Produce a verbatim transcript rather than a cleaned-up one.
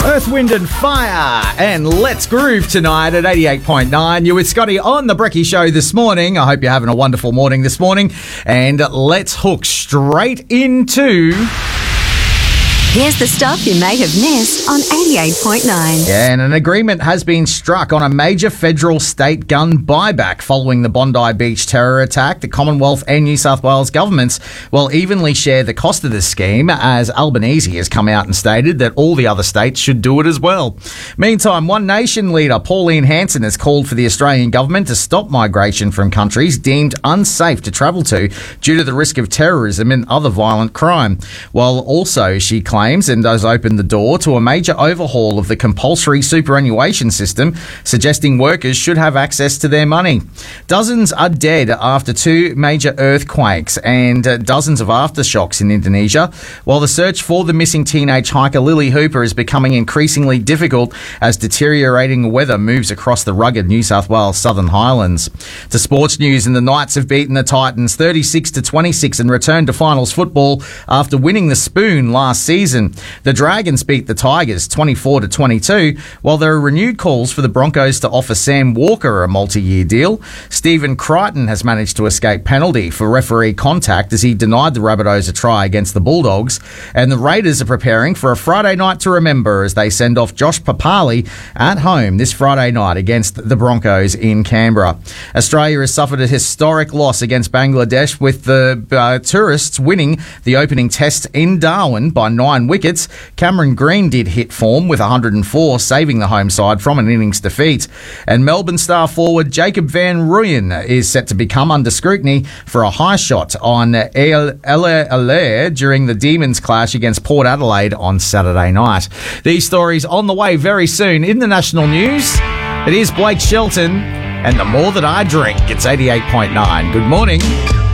Earth, Wind and Fire and Let's Groove tonight at eighty-eight point nine. You're with Scotty on The Brekkie Show this morning. I hope you're having a wonderful morning this morning. And let's hook straight into... Here's the stuff you may have missed on eighty-eight point nine. Yeah, and an agreement has been struck on a major federal state gun buyback following the Bondi Beach terror attack. The Commonwealth and New South Wales governments will evenly share the cost of the scheme, as Albanese has come out and stated that all the other states should do it as well. Meantime, One Nation leader Pauline Hanson has called for the Australian government to stop migration from countries deemed unsafe to travel to due to the risk of terrorism and other violent crime, while also she claims Claims and does open the door to a major overhaul of the compulsory superannuation system, suggesting workers should have access to their money. Dozens are dead after two major earthquakes and uh, dozens of aftershocks in Indonesia, while the search for the missing teenage hiker Lily Hooper is becoming increasingly difficult as deteriorating weather moves across the rugged New South Wales Southern Highlands. To sports news, and the Knights have beaten the Titans thirty-six to twenty-six and returned to finals football after winning the Spoon last season. The Dragons beat the Tigers twenty-four to twenty-two, while there are renewed calls for the Broncos to offer Sam Walker a multi-year deal. Stephen Crichton has managed to escape penalty for referee contact as he denied the Rabbitohs a try against the Bulldogs. And the Raiders are preparing for a Friday night to remember as they send off Josh Papali at home this Friday night against the Broncos in Canberra. Australia has suffered a historic loss against Bangladesh, with the uh, tourists winning the opening test in Darwin by nine wickets. Cameron Green did hit form with one hundred and four, saving the home side from an innings defeat. And Melbourne star forward Jacob van Rooyen is set to become under scrutiny for a high shot on El Alair during the Demons clash against Port Adelaide on Saturday night. These stories on the way very soon in the national news. It is Blake Shelton and The More That I Drink. It's eighty-eight point nine. Good morning.